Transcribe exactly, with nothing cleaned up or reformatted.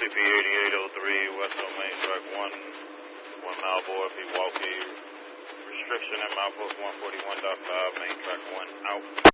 C P eighty-eight oh three, west on Main Track one, one mile board, Milwaukee. Restriction at milepost one forty-one point five, Main Track one out.